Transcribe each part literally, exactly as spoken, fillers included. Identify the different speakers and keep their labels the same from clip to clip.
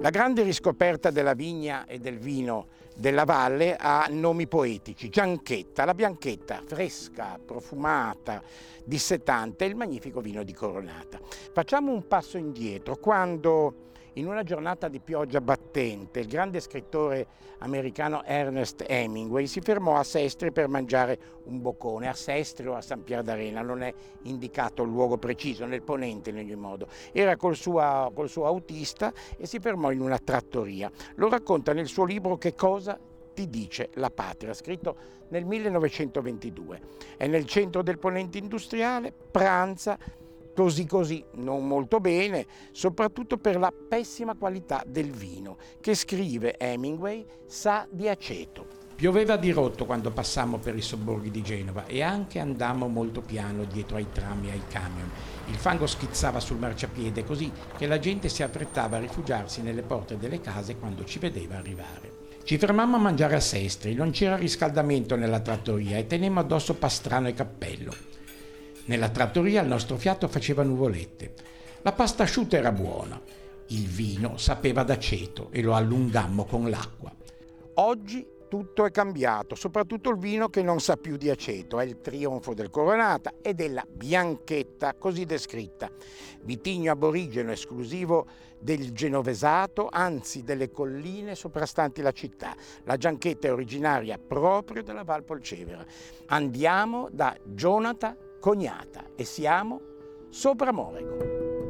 Speaker 1: La grande riscoperta della vigna e del vino della valle ha nomi poetici. Gianchetta, la bianchetta, fresca, profumata, dissetante, e il magnifico vino di Coronata. Facciamo un passo indietro, quando in una giornata di pioggia battente il grande scrittore americano Ernest Hemingway si fermò a Sestri per mangiare un boccone, a Sestri o a San Pier d'Arena, non è indicato il luogo preciso, nel ponente in ogni modo. Era col suo, col suo autista e si fermò in una trattoria. Lo racconta nel suo libro Che cosa ti dice la patria, scritto nel millenovecentoventidue. È nel centro del ponente industriale, pranza così così, non molto bene, soprattutto per la pessima qualità del vino, che, scrive Hemingway, sa di aceto. Pioveva a dirotto quando passammo per i sobborghi di Genova e anche andammo molto piano dietro ai tram e ai camion. Il fango schizzava sul marciapiede così che la gente si affrettava a rifugiarsi nelle porte delle case quando ci vedeva arrivare. Ci fermammo a mangiare a Sestri, non c'era riscaldamento nella trattoria e tenemmo addosso pastrano e cappello. Nella trattoria il nostro fiato faceva nuvolette. La pasta asciutta era buona, il vino sapeva d'aceto e lo allungammo con l'acqua. Oggi tutto è cambiato, soprattutto il vino che non sa più di aceto. È il trionfo del Coronata e della bianchetta, così descritta. Vitigno aborigeno esclusivo del Genovesato, anzi delle colline soprastanti la città. La gianchetta è originaria proprio della Val Polcevera. Andiamo da Jonathan Cognata e siamo sopra Morego.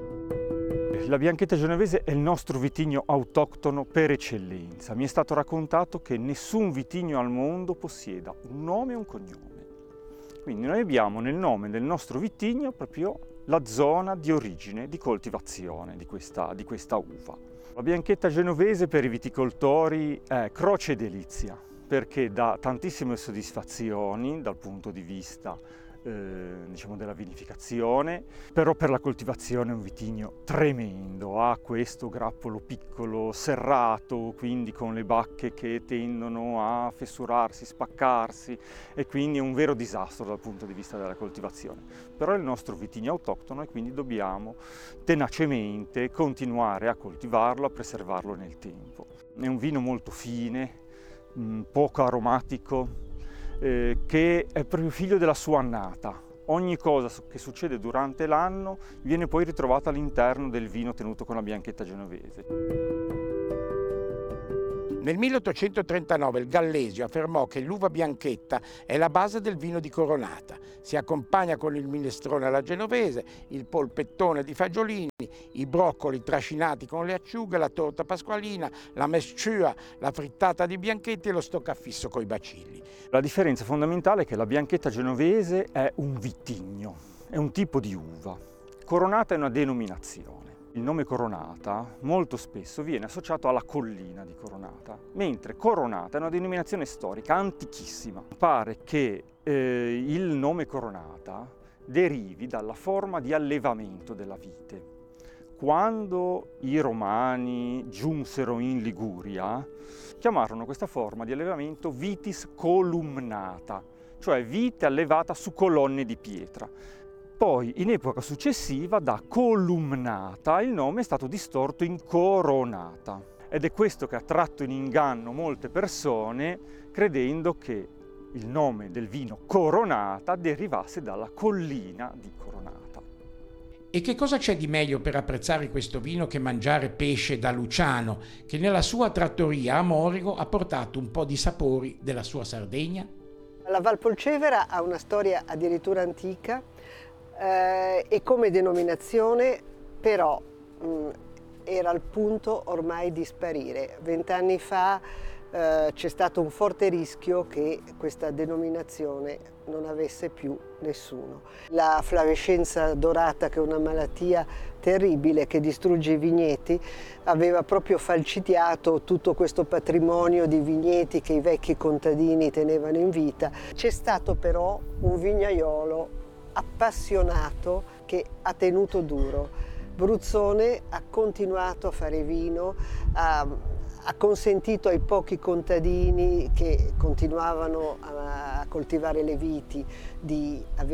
Speaker 2: La bianchetta genovese è il nostro vitigno autoctono per eccellenza. Mi è stato raccontato che nessun vitigno al mondo possieda un nome e un cognome. Quindi noi abbiamo nel nome del nostro vitigno proprio la zona di origine, di coltivazione di questa, di questa uva. La bianchetta genovese per i viticoltori è croce e delizia, perché dà tantissime soddisfazioni dal punto di vista Eh, diciamo della vinificazione, però per la coltivazione è un vitigno tremendo, ha questo grappolo piccolo, serrato, quindi con le bacche che tendono a fessurarsi, spaccarsi, e quindi è un vero disastro dal punto di vista della coltivazione. Però è il nostro vitigno autoctono e quindi dobbiamo tenacemente continuare a coltivarlo, a preservarlo nel tempo. È un vino molto fine, mh, poco aromatico, Eh, che è proprio figlio della sua annata. Ogni cosa che succede durante l'anno viene poi ritrovata all'interno del vino tenuto con la bianchetta genovese.
Speaker 1: Nel milleottocentotrentanove il Gallesio affermò che l'uva bianchetta è la base del vino di Coronata. Si accompagna con il minestrone alla genovese, il polpettone di fagiolini, i broccoli trascinati con le acciughe, la torta pasqualina, la mesciua, la frittata di bianchetti e lo stoccafisso coi bacilli.
Speaker 2: La differenza fondamentale è che la bianchetta genovese è un vitigno, è un tipo di uva. Coronata è una denominazione. Il nome Coronata molto spesso viene associato alla collina di Coronata, mentre Coronata è una denominazione storica antichissima. Pare che eh, il nome Coronata derivi dalla forma di allevamento della vite. Quando i Romani giunsero in Liguria, chiamarono questa forma di allevamento vitis columnata, cioè vite allevata su colonne di pietra. Poi, in epoca successiva, da columnata il nome è stato distorto in coronata. Ed è questo che ha tratto in inganno molte persone, credendo che il nome del vino Coronata derivasse dalla collina di Coronata.
Speaker 1: E che cosa c'è di meglio per apprezzare questo vino che mangiare pesce da Luciano, che nella sua trattoria a Morigo ha portato un po' di sapori della sua Sardegna?
Speaker 3: La Val Polcevera ha una storia addirittura antica, Eh, e come denominazione però mh, era al punto ormai di sparire. Vent'anni fa eh, c'è stato un forte rischio che questa denominazione non avesse più nessuno. La flavescenza dorata, che è una malattia terribile che distrugge i vigneti, aveva proprio falcidiato tutto questo patrimonio di vigneti che i vecchi contadini tenevano in vita. C'è stato però un vignaiolo appassionato che ha tenuto duro. Bruzzone ha continuato a fare vino, ha, ha consentito ai pochi contadini che continuavano a coltivare le viti di avere